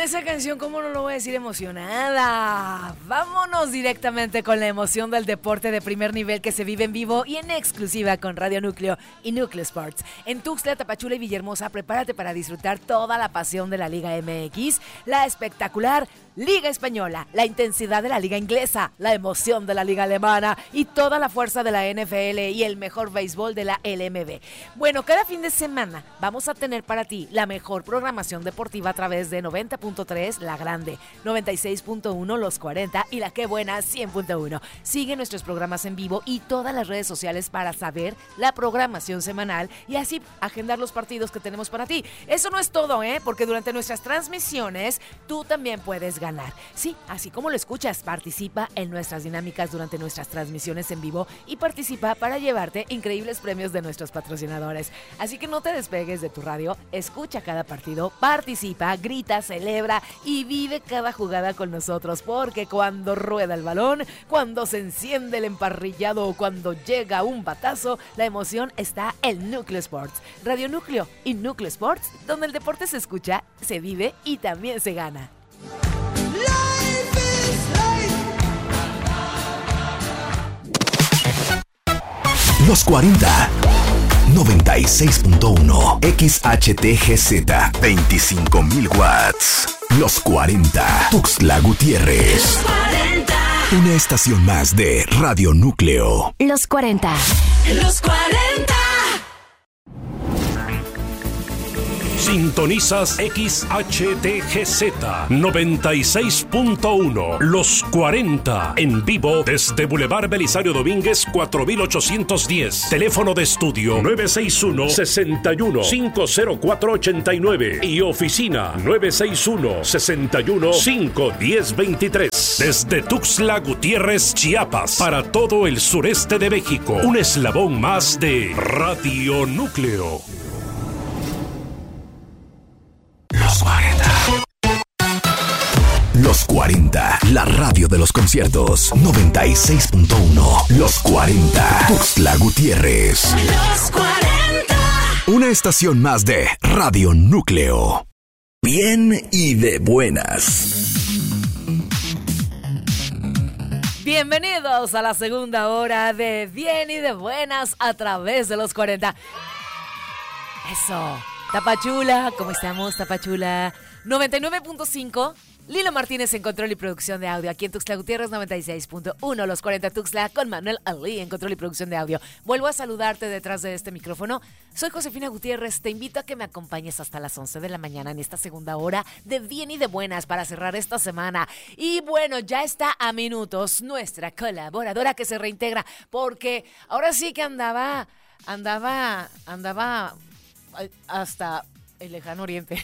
esa canción, ¿cómo no lo voy a decir emocionada? Vámonos directamente con la emoción del deporte de primer nivel que se vive en vivo y en exclusiva con Radio Núcleo y Núcleo Sports. En Tuxtla, Tapachula y Villahermosa, prepárate para disfrutar toda la pasión de la Liga MX, la espectacular Liga Española, la intensidad de la Liga Inglesa, la emoción de la Liga Alemana y toda la fuerza de la NFL y el mejor béisbol de la LMB. Bueno, cada fin de semana vamos a tener para ti la mejor programación deportiva a través de 90.3 La Grande, 96.1 Los 40 y la Qué Buena 100.1. Sigue nuestros programas en vivo y todas las redes sociales para saber la programación semanal y así agendar los partidos que tenemos para ti. Eso no es todo, porque durante nuestras transmisiones tú también puedes ganar. Sí, así como lo escuchas, participa en nuestras dinámicas durante nuestras transmisiones en vivo y participa para llevarte increíbles premios de nuestros patrocinadores. Así que no te despegues de tu radio, escucha cada partido, participa, grita, celebra y vive cada jugada con nosotros, porque cuando rueda el balón, cuando se enciende el emparrillado o cuando llega un batazo, la emoción está en Núcleo Sports, Radio Núcleo y Núcleo Sports, donde el deporte se escucha, se vive y también se gana. Los 40 96.1 XHTGZ 25,000 watts. Los 40 Tuxtla Gutiérrez. Los 40. Una estación más de Radio Núcleo. Los 40. Los 40. Sintonizas XHTGZ 96.1 Los 40 en vivo desde Boulevard Belisario Domínguez 4810. Teléfono de estudio 961-61-50489 y oficina 961-61-51023. Desde Tuxtla Gutiérrez, Chiapas, para todo el sureste de México. Un eslabón más de Radio Núcleo. Los 40. Los 40, la radio de los conciertos. 96.1. Los 40. Tuxtla Gutiérrez. Los 40. Una estación más de Radio Núcleo. Bien y de buenas. Bienvenidos a la segunda hora de Bien y de Buenas a través de los 40. Eso. Tapachula, ¿cómo estamos, Tapachula? 99.5, Lilo Martínez en control y producción de audio. Aquí en Tuxtla Gutiérrez, 96.1, Los 40 Tuxtla, con Manuel Ali en control y producción de audio. Vuelvo a saludarte detrás de este micrófono. Soy Josefina Gutiérrez. Te invito a que me acompañes hasta las 11 de la mañana en esta segunda hora de Bien y de Buenas para cerrar esta semana. Y bueno, ya está a minutos nuestra colaboradora que se reintegra, porque ahora sí que andaba hasta el lejano oriente.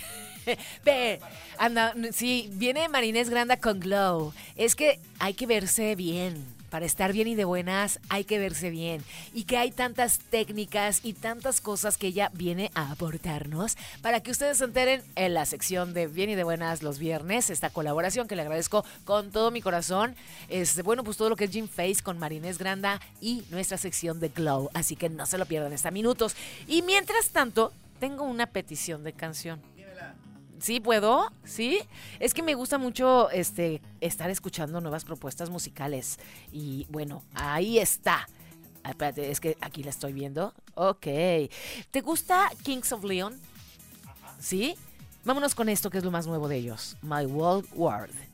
Sí, viene Marinés Granda con Glow. Es que hay que verse bien. Para estar bien y de buenas hay que verse bien. Y que hay tantas técnicas y tantas cosas que ella viene a aportarnos para que ustedes se enteren en la sección de Bien y de Buenas los viernes. Esta colaboración que le agradezco con todo mi corazón. Bueno, pues todo lo que es Gym Face con Marinés Granda y nuestra sección de Glow. Así que no se lo pierdan, está a minutos. Y mientras tanto, tengo una petición de canción. ¿Sí puedo? ¿Sí? Es que me gusta mucho estar escuchando nuevas propuestas musicales. Y bueno, ahí está. Espérate, es que aquí la estoy viendo. Ok. ¿Te gusta Kings of Leon? ¿Sí? Vámonos con esto que es lo más nuevo de ellos. My World World.